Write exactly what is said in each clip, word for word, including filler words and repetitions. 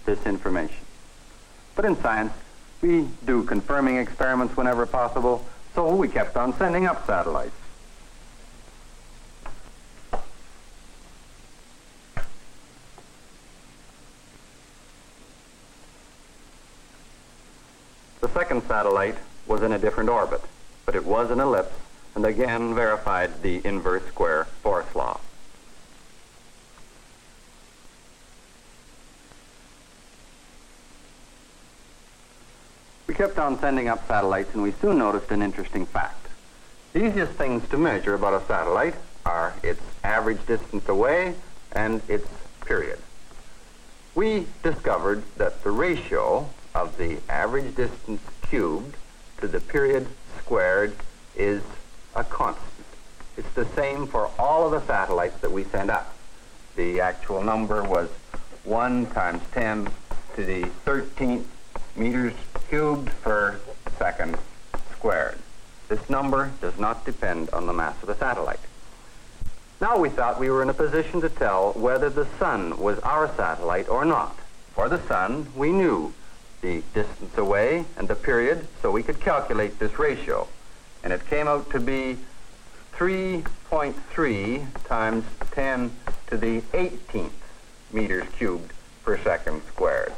this information. But in science, we do confirming experiments whenever possible, so we kept on sending up satellites. The second satellite was in a different orbit, but it was an ellipse, and again verified the inverse square force law. We kept on sending up satellites, and we soon noticed an interesting fact. The easiest things to measure about a satellite are its average distance away and its period. We discovered that the ratio of the average distance cubed to the period squared is a constant. It's the same for all of the satellites that we send up. The actual number was one times ten to the thirteenth meters cubed per second squared. This number does not depend on the mass of the satellite. Now we thought we were in a position to tell whether the sun was our satellite or not. For the sun, we knew the distance away and the period, so we could calculate this ratio. And it came out to be three point three times ten to the eighteenth meters cubed per second squared.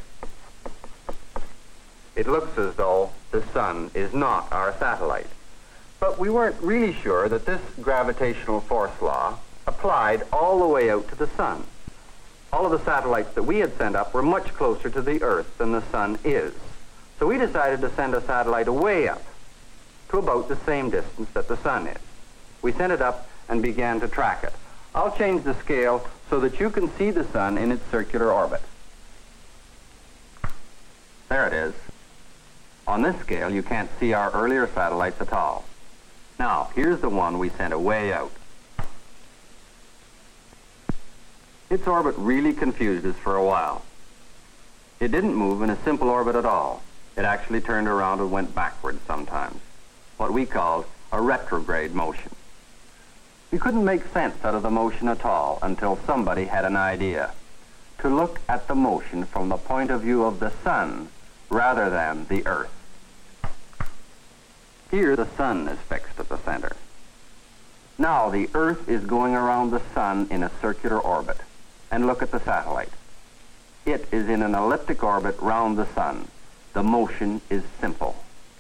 It looks as though the sun is not our satellite. But we weren't really sure that this gravitational force law applied all the way out to the sun. All of the satellites that we had sent up were much closer to the Earth than the sun is. So we decided to send a satellite way up to about the same distance that the sun is. We sent it up and began to track it. I'll change the scale so that you can see the sun in its circular orbit. There it is. On this scale, you can't see our earlier satellites at all. Now, here's the one we sent away out. Its orbit really confused us for a while. It didn't move in a simple orbit at all. It actually turned around and went backwards sometimes, what we called a retrograde motion. We couldn't make sense out of the motion at all until somebody had an idea to look at the motion from the point of view of the sun rather than the Earth. Here, the sun is fixed at the center. Now, the Earth is going around the sun in a circular orbit. And look at the satellite. It is in an elliptic orbit round the sun. The motion is simple.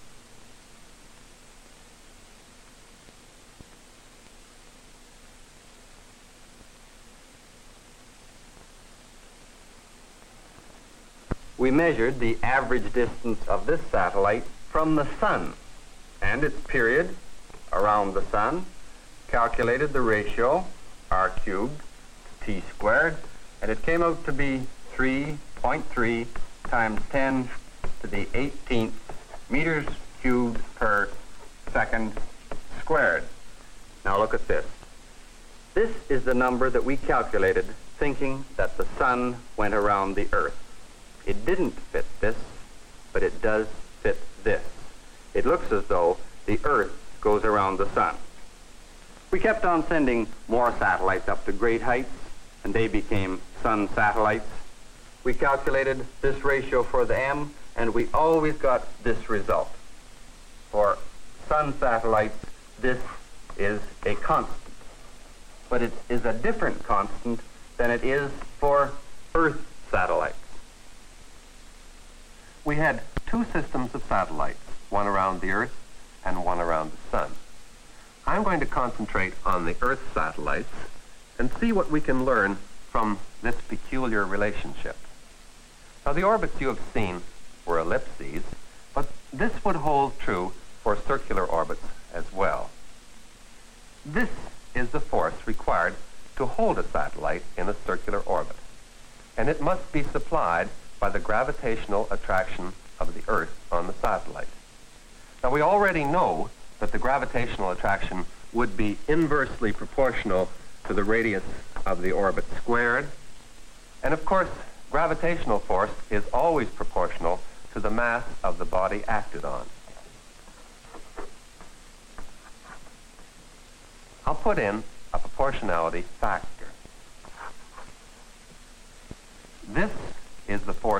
We measured the average distance of this satellite from the sun and its period around the sun, calculated the ratio, r cubed, t squared, and it came out to be three point three times ten to the eighteenth meters cubed per second squared. Now look at this. This is the number that we calculated thinking that the sun went around the Earth. It didn't fit this, but it does fit this. It looks as though the Earth goes around the sun. We kept on sending more satellites up to great heights, and they became sun satellites. We calculated this ratio for the M, and we always got this result. For sun satellites, this is a constant. But it is a different constant than it is for Earth satellites. We had two systems of satellites, one around the Earth and one around the sun. I'm going to concentrate on the Earth satellites and see what we can learn from this peculiar relationship. Now, the orbits you have seen were ellipses, but this would hold true for circular orbits as well. This is the force required to hold a satellite in a circular orbit, and it must be supplied by the gravitational attraction of the Earth on the satellite. Now, we already know that the gravitational attraction would be inversely proportional to the radius of the orbit squared. And of course, gravitational force is always proportional to the mass of the body acted on. I'll put in a proportionality factor. This is the force